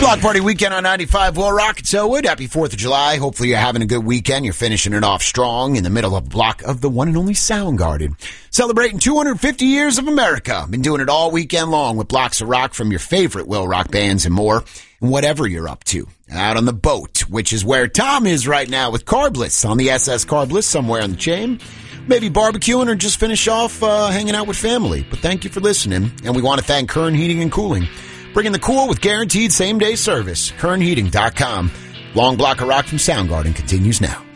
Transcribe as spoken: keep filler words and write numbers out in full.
Block Party Weekend on ninety-five Will Rock. It's Elwood. Happy fourth of July. Hopefully you're having a good weekend. You're finishing it off strong in the middle of a block of the one and only Soundgarden. Celebrating two hundred fifty years of America. Been doing it all weekend long with blocks of rock from your favorite Will Rock bands and more. And whatever you're up to. Out on the boat, which is where Tom is right now with Carbless on the S S Carbless somewhere on the chain. Maybe barbecuing or just finish off uh, hanging out with family. But thank you for listening. And we want to thank Kern Heating and Cooling. Bringing the cool with guaranteed same-day service. Kern Heating dot com. Long block of rock from Soundgarden continues now.